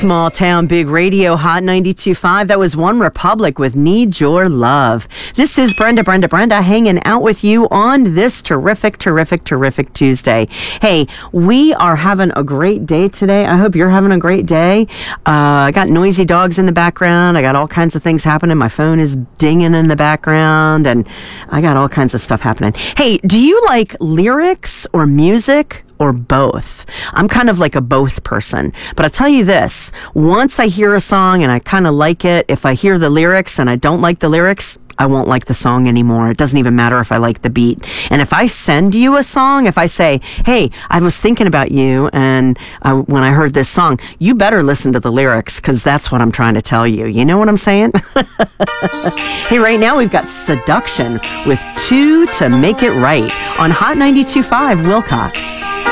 Small Town Big Radio, Hot 92.5. That was One Republic with Need Your Love. This is Brenda hanging out with you on this terrific Tuesday. Hey, we are having a great day today. I hope you're having a great day. I got noisy dogs in the background. I got all kinds of things happening. My phone is dinging in the background, and I got all kinds of stuff happening. Hey, do you like lyrics or music? Or both? I'm kind of like a both person. But I'll tell you this, once I hear a song and I kind of like it, if I hear the lyrics and I don't like the lyrics, I won't like the song anymore. It doesn't even matter if I like the beat. And if I send you a song, if I say, hey, I was thinking about you, and when I heard this song, you better listen to the lyrics, because that's what I'm trying to tell you. You know what I'm saying? Hey, right now we've got Seduction with Two to Make It Right on Hot 92.5 Wilcox.